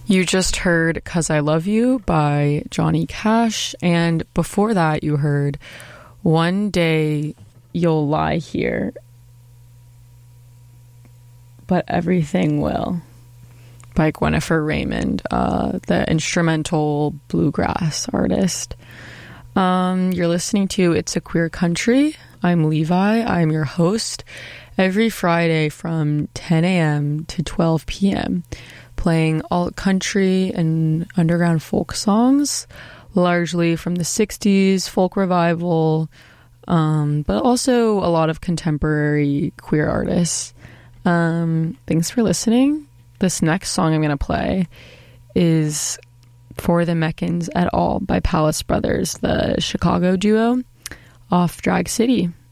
You just heard 'Cause I Love You by Johnny Cash, and before that you heard One Day You'll Lie Here, But Everything Will by Gwynnifer Raymond, the instrumental bluegrass artist. You're listening to It's a Queer Country. I'm Levi. I'm your host every Friday from 10 a.m. to 12 p.m. playing alt country and underground folk songs, largely from the 60s, folk revival, but also a lot of contemporary queer artists. Thanks for listening. This next song I'm going to play is For the Meccans et al. By Palace Brothers, the Chicago duo, off Drag City.